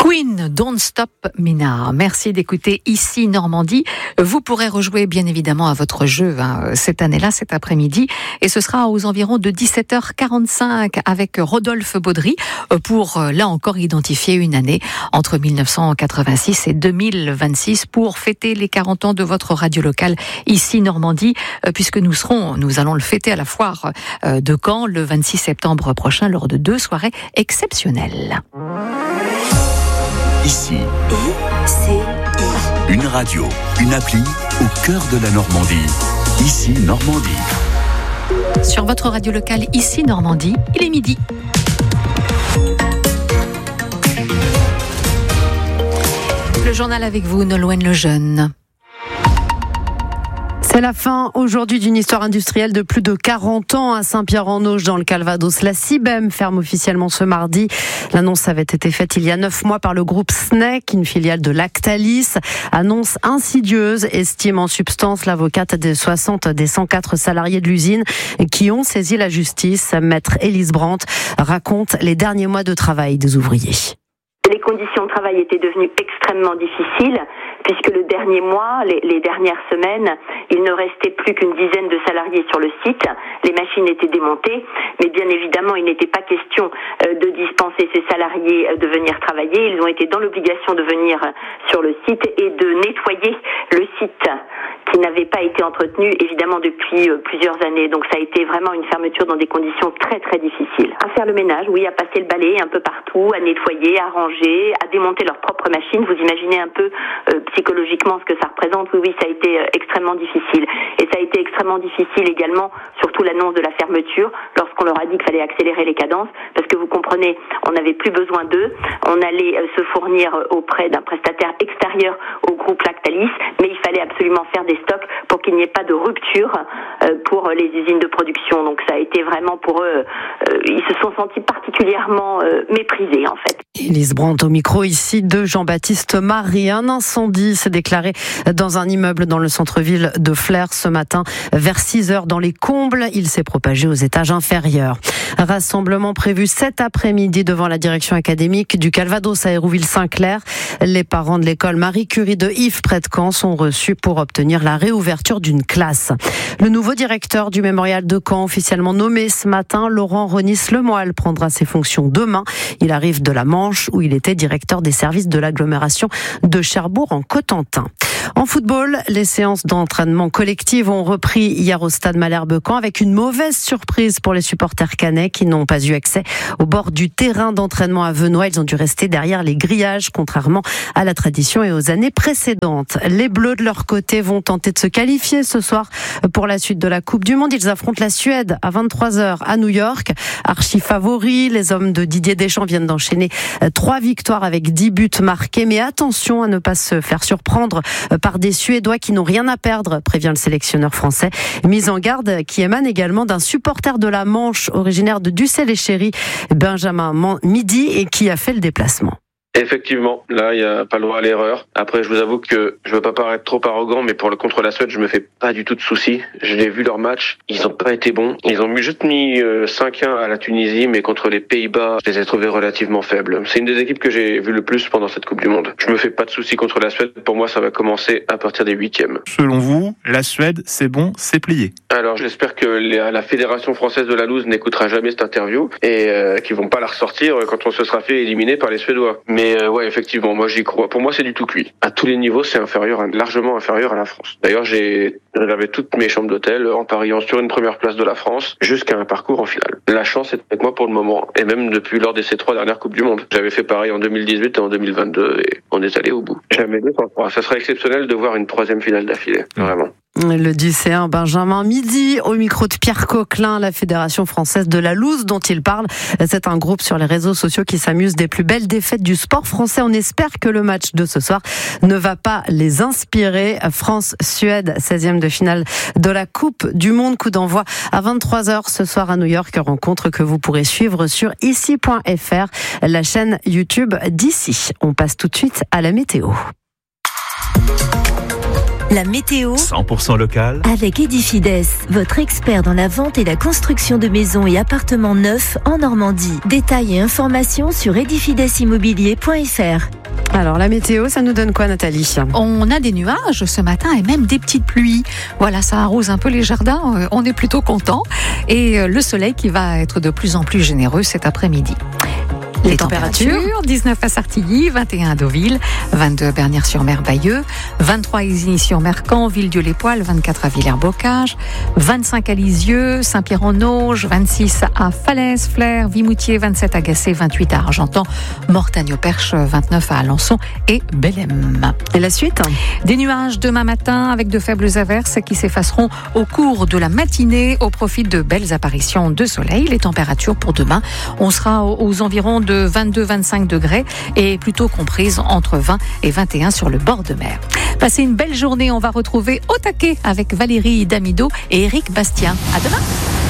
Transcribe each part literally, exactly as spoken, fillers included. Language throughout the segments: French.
Queen, Don't Stop Me Now. Merci d'écouter Ici Normandie. Vous pourrez rejouer bien évidemment à votre jeu hein, cette année-là, cet après-midi. Et ce sera aux environs de dix-sept heures quarante-cinq avec Rodolphe Baudry pour, là encore, identifier une année entre mille neuf cent quatre-vingt-six et deux mille vingt-six pour fêter les quarante ans de votre radio locale Ici Normandie, puisque nous serons, nous allons le fêter à la foire de Caen le vingt-six septembre prochain lors de deux soirées exceptionnelles. Ici, I, C, I. Une radio, une appli au cœur de la Normandie. Ici Normandie. Sur votre radio locale Ici Normandie, il est midi. Le journal avec vous, Nolwenn Lejeune. C'est la fin aujourd'hui d'une histoire industrielle de plus de quarante ans à Saint-Pierre-en-Auge dans le Calvados. La Cibem ferme officiellement ce mardi. L'annonce avait été faite il y a neuf mois par le groupe S N E C, une filiale de Lactalis. Annonce insidieuse, estime en substance l'avocate des soixante des cent quatre salariés de l'usine qui ont saisi la justice. Maître Élise Brandt raconte les derniers mois de travail des ouvriers. Les conditions de travail étaient devenues extrêmement difficiles puisque le dernier mois, les, les dernières semaines, il ne restait plus qu'une dizaine de salariés sur le site. Les machines étaient démontées, mais bien évidemment, il n'était pas question de dispenser ces salariés de venir travailler. Ils ont été dans l'obligation de venir sur le site et de nettoyer le site qui n'avait pas été entretenu, évidemment, depuis plusieurs années. Donc ça a été vraiment une fermeture dans des conditions très très difficiles. À faire le ménage, oui, à passer le balai un peu partout, à nettoyer, à ranger, à démonter leurs propres machines. Vous imaginez un peu euh, psychologiquement ce que ça représente. Oui, oui, ça a été euh, extrêmement difficile. Et ça a été extrêmement difficile également, surtout l'annonce de la fermeture, lorsqu'on leur a dit qu'il fallait accélérer les cadences, parce que vous comprenez, on n'avait plus besoin d'eux. On allait euh, se fournir auprès d'un prestataire extérieur au groupe Lactalis, mais il fallait absolument faire des stocks pour qu'il n'y ait pas de rupture euh, pour les usines de production. Donc ça a été vraiment pour eux, euh, ils se sont sentis particulièrement euh, méprisés en fait. Élise Brandt au micro ici de Jean-Baptiste Marie. Un incendie s'est déclaré dans un immeuble dans le centre-ville de Flers ce matin vers six heures dans les combles. Il s'est propagé aux étages inférieurs. Rassemblement prévu cet après-midi devant la direction académique du Calvados à Hérouville-Saint-Clair. Les parents de l'école Marie Curie de Yves près de Caen sont reçus pour obtenir la réouverture d'une classe. Le nouveau directeur du mémorial de Caen, officiellement nommé ce matin, Laurent Ronis-Lemoyle, prendra ses fonctions demain. Il arrive de la Manche où il était directeur des services de l'agglomération de Cherbourg en Cotentin. En football, les séances d'entraînement collectives ont repris hier au stade Malherbe-Caen avec une mauvaise surprise pour les supporters caennais qui n'ont pas eu accès au bord du terrain d'entraînement à Venoy. Ils ont dû rester derrière les grillages, contrairement à la tradition et aux années précédentes. Les Bleus, de leur côté, vont tenter de se qualifier ce soir pour la suite de la Coupe du Monde. Ils affrontent la Suède à vingt-trois heures à New York. Archi favoris, les hommes de Didier Deschamps viennent d'enchaîner trois victoires avec dix buts marqués. Mais attention à ne pas se faire surprendre par des Suédois qui n'ont rien à perdre, prévient le sélectionneur français. Mise en garde qui émane également d'un supporter de la Manche, originaire de Ducel-et-Chéry, Benjamin Midi, et qui a fait le déplacement. Effectivement, là, il n'y a pas le droit à l'erreur. Après, je vous avoue que je veux pas paraître trop arrogant, mais pour le contre la Suède, je me fais pas du tout de soucis. Je l'ai vu leur match, ils ont pas été bons. Ils ont juste mis euh, cinq un à la Tunisie, mais contre les Pays-Bas, je les ai trouvés relativement faibles. C'est une des équipes que j'ai vu le plus pendant cette Coupe du Monde. Je me fais pas de soucis contre la Suède. Pour moi, ça va commencer à partir des huitièmes. Selon vous, la Suède, c'est bon, c'est plié? Alors, j'espère que les, la Fédération française de la loose n'écoutera jamais cette interview et euh, qu'ils vont pas la ressortir quand on se sera fait éliminer par les Suédois. Mais euh, ouais, effectivement, moi j'y crois. Pour moi, c'est du tout cuit. À tous les niveaux, c'est inférieur, largement inférieur à la France. D'ailleurs, j'ai réservé toutes mes chambres d'hôtel en pariant sur une première place de la France jusqu'à un parcours en finale. La chance est avec moi pour le moment, et même depuis lors de ces trois dernières Coupes du Monde. J'avais fait pareil en deux mille dix-huit et en deux mille vingt-deux, et on est allé au bout. Jamais deux sans trois. Ça serait exceptionnel de voir une troisième finale d'affilée, vraiment. Le Ducéen Benjamin Midi au micro de Pierre Coquelin, la Fédération française de la loose dont il parle. C'est un groupe sur les réseaux sociaux qui s'amuse des plus belles défaites du sport français. On espère que le match de ce soir ne va pas les inspirer. France-Suède, seizième de finale de la Coupe du Monde. Coup d'envoi à vingt-trois heures ce soir à New York. Rencontre que vous pourrez suivre sur ici point f r, la chaîne YouTube d'Ici. On passe tout de suite à la météo. La météo cent pour cent local avec Edifides, votre expert dans la vente et la construction de maisons et appartements neufs en Normandie. Détails et informations sur edifidesimmobilier point f r. Alors la météo, ça nous donne quoi, Nathalie ? On a des nuages ce matin et même des petites pluies. Voilà, ça arrose un peu les jardins, on est plutôt content. Et le soleil qui va être de plus en plus généreux cet après-midi. Les, les températures, températures, dix-neuf à Sartilly, vingt et un à Deauville, vingt-deux à Bernières-sur-Mer, Bayeux, vingt-trois à Isigny-sur-Mer, Caen, Villedieu-les-Poils, vingt-quatre à Villers-Bocage, vingt-cinq à Lisieux, Saint-Pierre-en-Auge, vingt-six à Falaise, Flers, Vimoutier, vingt-sept à Gacé, vingt-huit à Argentan, Mortagne-au-Perche, vingt-neuf à Alençon et Bellem. Et la suite ? Des nuages demain matin avec de faibles averses qui s'effaceront au cours de la matinée au profit de belles apparitions de soleil. Les températures pour demain, on sera aux environs de de vingt-deux à vingt-cinq degrés et plutôt comprise entre vingt et vingt et un sur le bord de mer. Passez une belle journée, on va retrouver au taquet avec Valérie Damido et Éric Bastien. À demain.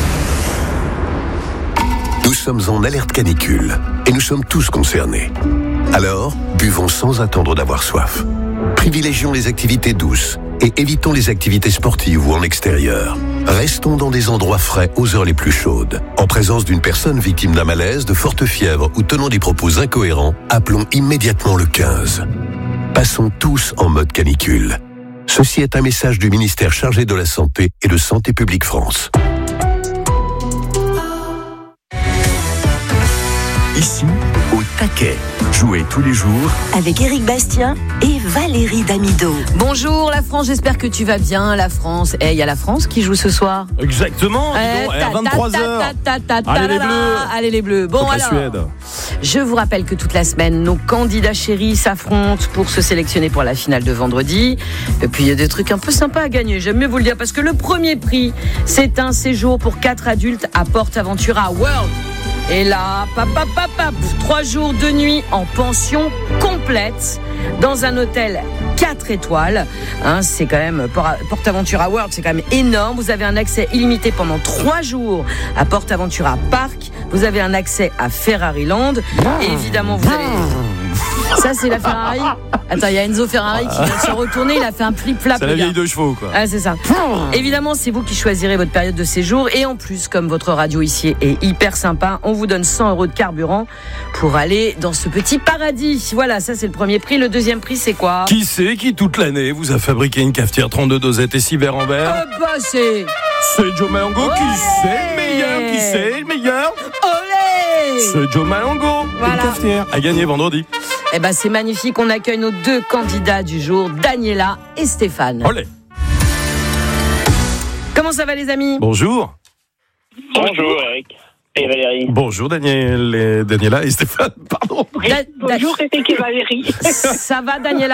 Nous sommes en alerte canicule et nous sommes tous concernés. Alors, buvons sans attendre d'avoir soif. Privilégions les activités douces et évitons les activités sportives ou en extérieur. Restons dans des endroits frais aux heures les plus chaudes. En présence d'une personne victime d'un malaise, de forte fièvre ou tenant des propos incohérents, appelons immédiatement le quinze. Passons tous en mode canicule. Ceci est un message du ministère chargé de la Santé et de Santé publique France. Ici, au taquet. Jouez tous les jours avec Éric Bastien et Valérie Damido. Bonjour la France, j'espère que tu vas bien, la France. Eh, il y a la France qui joue ce soir. Exactement, eh, à vingt-trois heures. Allez les Bleus. Allez les Bleus. Bon alors, Suède. Je vous rappelle que toute la semaine, nos candidats chéris s'affrontent pour se sélectionner pour la finale de vendredi. Et puis il y a des trucs un peu sympas à gagner, j'aime mieux vous le dire, parce que le premier prix, c'est un séjour pour quatre adultes à PortAventura World. Et là, pap, pap, pap, pap, trois jours de nuit en pension complète dans un hôtel quatre étoiles. Hein, c'est quand même, PortAventura World, c'est quand même énorme. Vous avez un accès illimité pendant trois jours à PortAventura Park. Vous avez un accès à Ferrari Land. Et évidemment, vous allez... Ça, c'est la Ferrari. Attends, il y a Enzo Ferrari qui vient de se retourner. Il a fait un flip-flap. C'est la vieille de chevaux, quoi. Ah, c'est ça. Évidemment, c'est vous qui choisirez votre période de séjour. Et en plus, comme votre radio ici est hyper sympa, on vous donne cent euros de carburant pour aller dans ce petit paradis. Voilà, ça, c'est le premier prix. Le deuxième prix, c'est quoi ? Qui c'est qui, toute l'année, vous a fabriqué une cafetière trente-deux dosettes et six verres en verre ? Oh, bah, c'est... C'est Joe Malongo. Olé. Qui c'est le meilleur ? Qui c'est le meilleur ? Olé ! C'est Joe Malongo. Voilà. Une cafetière à gagner vendredi. Eh ben, c'est magnifique. On accueille nos deux candidats du jour, Daniela et Stéphane. Olé. Comment ça va, les amis ? Bonjour. Bonjour, Eric et Valérie. Bonjour, Daniel et Daniela et Stéphane. Pardon. Da- Bonjour, Eric et Valérie. Ça va, Daniela ?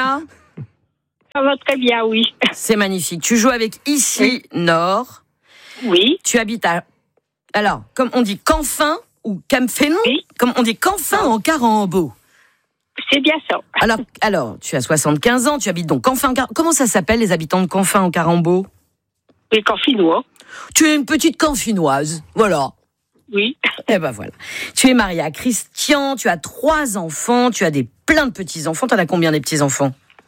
Ça va très bien, oui. C'est magnifique. Tu joues avec Ici oui. Nord. Oui. Tu habites à... Alors, comme on dit Canfin ou Camphénon, oui. Comme on dit Canfin en Carambeau. C'est bien ça. Alors, alors, tu as soixante-quinze ans, tu habites donc Canfin. Comment ça s'appelle, les habitants de Canfin en Carambeau ? Les Canfinois. Tu es une petite Canfinoise, voilà. Oui. Eh ben voilà. Tu es mariée à Christian, tu as trois enfants, tu as des plein de petits-enfants. T'en as combien des petits-enfants ?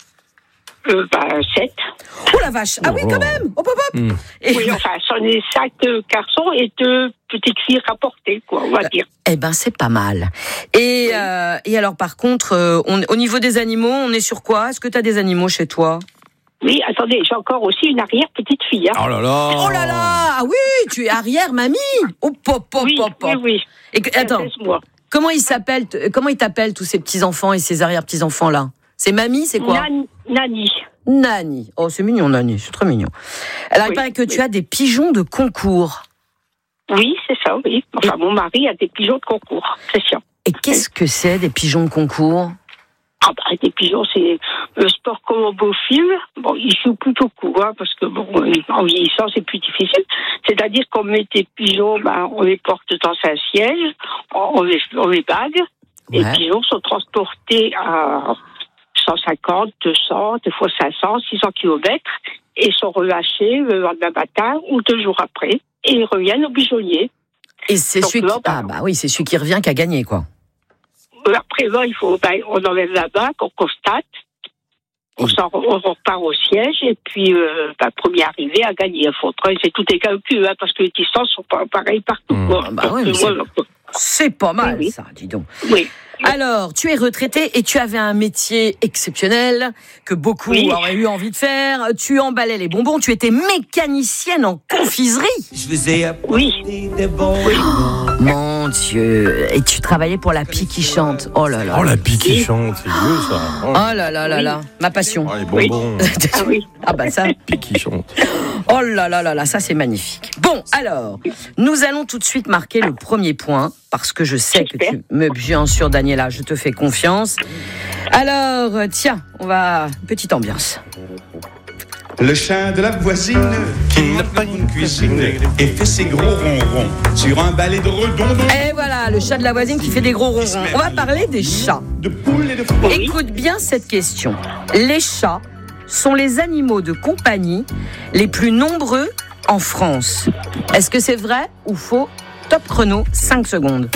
Euh, bah, sept. Oh la vache. Ah oui, quand même. Hop, hop, hop. Mmh. Et oui, enfin, c'en est cinq garçons et deux petites filles rapportées, quoi, on va euh, dire. Eh ben, c'est pas mal. Et, oui. euh, et alors, par contre, euh, on, au niveau des animaux, on est sur quoi ? Est-ce que tu as des animaux chez toi ? Oui, attendez, j'ai encore aussi une arrière-petite-fille. Hein. Oh là là. Oh là là. Ah oui, tu es arrière-mamie. Oh, pop, pop, oui, pop, pop. Oui, oui. Et, attends, comment ils s'appellent, comment ils t'appellent, tous ces petits-enfants et ces arrière-petits-enfants-là ? C'est mamie, c'est quoi ? Nan, Nani. Nani. Oh, c'est mignon, Nani. C'est très mignon. Alors, oui, il paraît que oui. tu as des pigeons de concours. Oui, c'est ça, oui. Enfin, et... mon mari a des pigeons de concours, c'est sûr. Et qu'est-ce que c'est, des pigeons de concours ? Ah bah, des pigeons, c'est le sport comme un beau film. Bon, ils jouent plutôt court, hein, parce que, bon, en vieillissant, c'est plus difficile. C'est-à-dire qu'on met des pigeons, bah, on les porte dans un siège, on les, on les bague. Ouais. Les pigeons sont transportés à cent cinquante, deux cents, des fois cinq cents, six cents kilomètres, et sont relâchés le lendemain matin ou deux jours après, et ils reviennent au pigeonnier. Et c'est Donc, celui là, qui... bah, ah bah oui, c'est celui qui revient qui a gagné, quoi. Après, là, il faut, bah, on enlève la bague, on constate, on, s'en, on repart au siège, et puis, euh, bah, premier arrivé a gagné. Il faut, c'est tout est calculé, hein, parce que les distances sont pas pareilles partout. Mmh. Quoi. Bah oui, mais voilà, C'est pas mal, oui, oui. ça, dis donc. Oui. Alors, tu es retraitée et tu avais un métier exceptionnel que beaucoup oui. auraient eu envie de faire. Tu emballais les bonbons, tu étais mécanicienne en confiserie. Je faisais oui. des bonbons. Mon Dieu. Et tu travaillais pour la pie qui chante. Oh là là. Oh, la pie qui chante, c'est vieux ça. Oh, oh là là là là. Ma passion. Oh, les bonbons. Oui. Ah oui. Ah bah ça. Pie qui chante. Oh là là là là, ça c'est magnifique. Bon, alors, nous allons tout de suite marquer le premier point, parce que je sais que tu me... Bien sûr, Daniela, je te fais confiance. Alors, tiens, on va... Petite ambiance. Le chat de la voisine, qui n'a pas une cuisine, et fait ses gros ronrons sur un balai de redondons. Et voilà, le chat de la voisine qui fait des gros ronrons. On va parler des chats. De poules et de fruits. Écoute bien cette question. Les chats sont les animaux de compagnie les plus nombreux en France. Est-ce que c'est vrai ou faux? Top chrono, cinq secondes.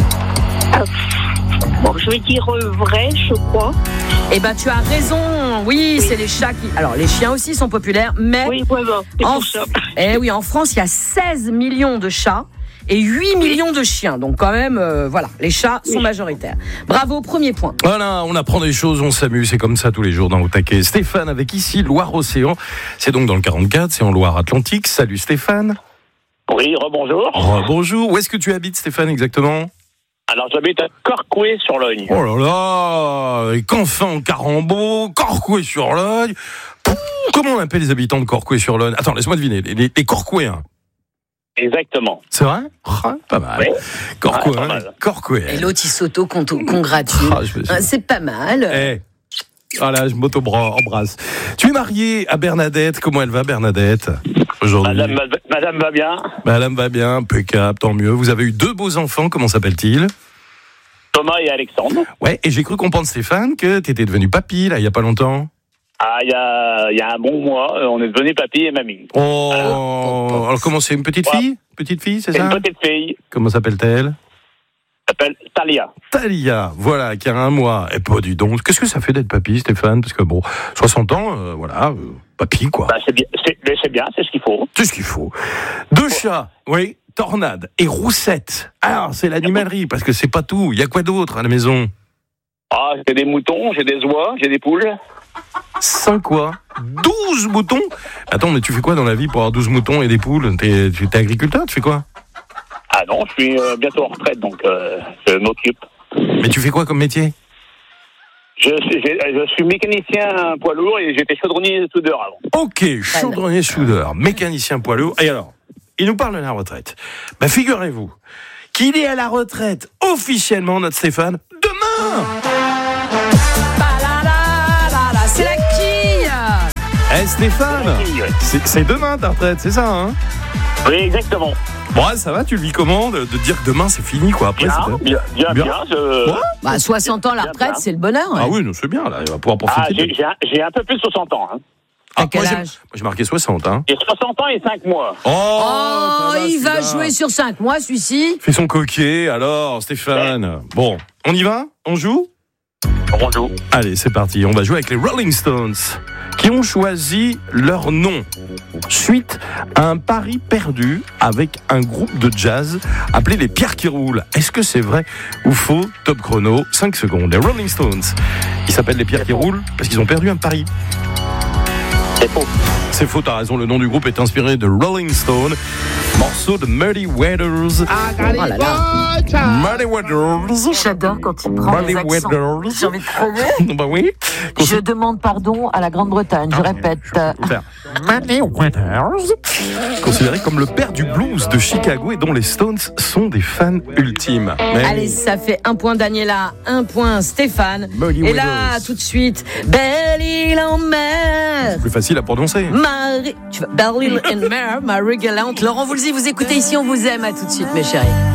Ah, bon, je vais dire vrai, je crois. Eh ben, tu as raison. Oui, oui, c'est les chats qui... Alors, les chiens aussi sont populaires, mais... Oui, ouais, bon, c'est en... pour ça. Eh oui, en France, il y a seize millions de chats et huit millions de chiens. Donc, quand même, euh, voilà, les chats sont oui. majoritaires. Bravo, premier point. Voilà, on apprend des choses, on s'amuse. C'est comme ça tous les jours dans Au Taquet. Stéphane avec ici Loire-Océan. C'est donc dans le quarante-quatre, c'est en Loire-Atlantique. Salut Stéphane. Oui, rebonjour. Rebonjour. Où est-ce que tu habites, Stéphane, exactement? Alors, j'habite à Corcouët-sur-Logne. Oh là là, et qu'enfin en Carambeau, Corcouët-sur-Logne. Comment on appelle les habitants de Corcouët-sur-Logne? Attends, laisse-moi deviner, les, les, les Corcouéens. Exactement. C'est vrai? Ah, pas mal. Oui. Corcouët, ah, Corcouët. Et l'autre, il s'auto-congratule. Ah, suis... C'est pas mal. Eh. Voilà, je m'auto-embrasse. Tu es marié à Bernadette. Comment elle va, Bernadette, aujourd'hui? Madame, Madame va bien. Madame va bien, impeccable, tant mieux. Vous avez eu deux beaux enfants, comment s'appellent-ils? Thomas et Alexandre. Ouais, et j'ai cru comprendre, Stéphane, que tu étais devenu papy, là, il n'y a pas longtemps. Ah, il y a, y a un bon mois, on est devenu papy et mamie. Oh, alors, alors comment c'est, une petite fille ouais. Petite fille, c'est ça? Une petite fille. Comment s'appelle-t-elle? S'appelle Talia. Talia, voilà, qui a un mois. Et pas du donc. Qu'est-ce que ça fait d'être papy, Stéphane? Parce que bon, soixante ans, euh, voilà, euh, papy, quoi. Bah, c'est bien, c'est, c'est bien, c'est ce qu'il faut. C'est ce qu'il faut. Deux chats, oui, Tornade et Roussette. Ah, c'est l'animalerie, parce que c'est pas tout. Il y a quoi d'autre à la maison? Ah, j'ai des moutons, j'ai des oies, j'ai des poules. Cinq quoi? Douze moutons? Attends, mais tu fais quoi dans la vie pour avoir douze moutons et des poules? T'es, t'es agriculteur, tu fais quoi? Ah non, je suis euh, bientôt en retraite, donc euh, je m'occupe. Mais tu fais quoi comme métier? je suis, je suis mécanicien poids lourd et j'étais chaudronnier soudeur avant. Ok, chaudronnier soudeur, mécanicien poids lourd. Et alors, il nous parle de la retraite. Ben, figurez-vous qu'il est à la retraite officiellement, notre Stéphane, demain. C'est la quille. Eh Stéphane, c'est, c'est demain ta retraite, c'est ça, hein? Oui, exactement. Bon, ça va, tu le vis comment de, de dire que demain c'est fini, quoi? Après, bien, c'est bien, bien, bien. bien je... ouais. Bah, soixante ans la retraite, bien, c'est le bonheur. Ouais. Ah oui, non, c'est bien, là, il va pouvoir profiter. Ah, j'ai, de... j'ai, un, j'ai un peu plus de soixante ans. Hein. Ah, quel moi, âge? J'ai, moi, j'ai marqué soixante, hein. J'ai soixante ans et cinq mois. Oh, oh va, il va jouer sur cinq mois, celui-ci. Fais son coquet, alors, Stéphane. Ouais. Bon, on y va? On joue? On joue. Allez, c'est parti. On va jouer avec les Rolling Stones, qui ont choisi leur nom suite à un pari perdu avec un groupe de jazz appelé les Pierres qui roulent. Est-ce que c'est vrai ou faux? Top chrono, cinq secondes. Les Rolling Stones, ils s'appellent les Pierres qui roulent parce qu'ils ont perdu un pari. C'est faux. C'est faux, t'as raison. Le nom du groupe est inspiré de Rolling Stone, morceau de Muddy Waters. Ah, oh là là. Muddy Waters. J'adore quand il prend les accents. J'ai envie de crever. Bah oui. Quand je demande pardon à la Grande-Bretagne. Je répète. Muddy Waters. Considéré comme le père du blues de Chicago et dont les Stones sont des fans ultimes. Mais... Allez, ça fait un point Daniela, un point Stéphane. Muddy et Waters. Là, tout de suite, Belle Île en mer. Plus facile à prononcer. Marie, tu vas Belle Île en mer, Marie Galante. Laurent Voulzy, vous écoutez ici, on vous aime. À tout de suite, mes chéris.